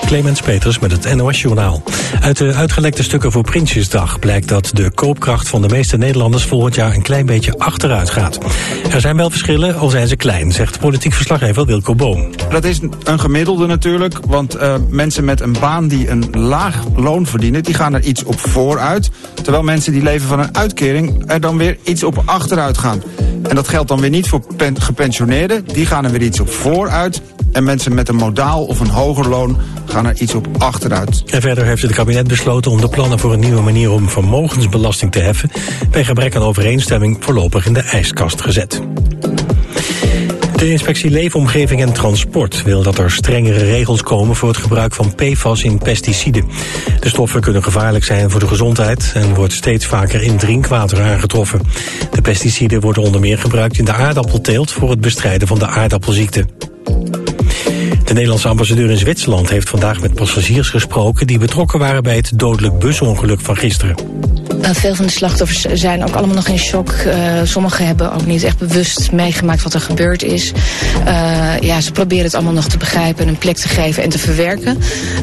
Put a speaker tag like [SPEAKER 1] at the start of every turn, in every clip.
[SPEAKER 1] Clemens Peters met het NOS-journaal. Uit de uitgelekte stukken voor Prinsjesdag blijkt dat de koopkracht van de meeste Nederlanders volgend jaar een klein beetje achteruit gaat. Er zijn wel verschillen, al zijn ze klein, zegt politiek verslaggever Wilco Boom.
[SPEAKER 2] Dat is een gemiddelde natuurlijk, want mensen met een baan die een laag loon verdienen, die gaan er iets op vooruit. Terwijl mensen die leven van een uitkering er dan weer iets op achteruit gaan. En dat geldt dan weer niet voor gepensioneerden, die gaan er weer iets op vooruit. En mensen met een modaal of een hoger loon gaan er iets op achteruit.
[SPEAKER 1] En verder heeft het kabinet besloten om de plannen voor een nieuwe manier om vermogensbelasting te heffen bij gebrek aan overeenstemming voorlopig in de ijskast gezet. De Inspectie Leefomgeving en Transport wil dat er strengere regels komen voor het gebruik van PFAS in pesticiden. De stoffen kunnen gevaarlijk zijn voor de gezondheid en wordt steeds vaker in drinkwater aangetroffen. De pesticiden worden onder meer gebruikt in de aardappelteelt voor het bestrijden van de aardappelziekte. De Nederlandse ambassadeur in Zwitserland heeft vandaag met passagiers gesproken die betrokken waren bij het dodelijk busongeluk van gisteren.
[SPEAKER 3] Veel van de slachtoffers zijn ook allemaal nog in shock. Sommigen hebben ook niet echt bewust meegemaakt wat er gebeurd is. Ze proberen het allemaal nog te begrijpen en een plek te geven en te verwerken.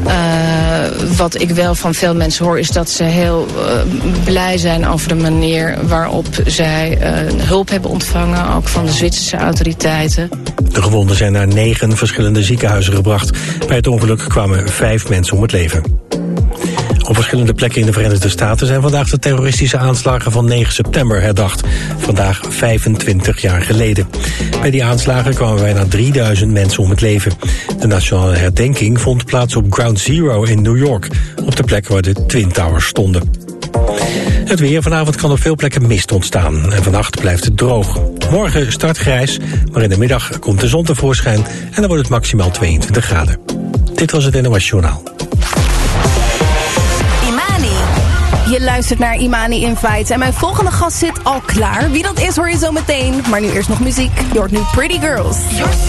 [SPEAKER 3] Wat ik wel van veel mensen hoor is dat ze heel blij zijn over de manier waarop zij hulp hebben ontvangen. Ook van de Zwitserse autoriteiten.
[SPEAKER 1] De gewonden zijn naar 9 verschillende ziekenhuizen gebracht. Bij het ongeluk kwamen 5 mensen om het leven. Op verschillende plekken in de Verenigde Staten zijn vandaag de terroristische aanslagen van 9 september herdacht. Vandaag 25 jaar geleden. Bij die aanslagen kwamen bijna 3000 mensen om het leven. De nationale herdenking vond plaats op Ground Zero in New York, op de plek waar de Twin Towers stonden. Het weer. Vanavond kan op veel plekken mist ontstaan en vannacht blijft het droog. Morgen start grijs, maar in de middag komt de zon tevoorschijn en dan wordt het maximaal 22 graden. Dit was het NOS Journaal.
[SPEAKER 4] Je luistert naar Imani Invite en mijn volgende gast zit al klaar. Wie dat is hoor je zo meteen. Maar nu eerst nog muziek. Je hoort nu Pretty Girls.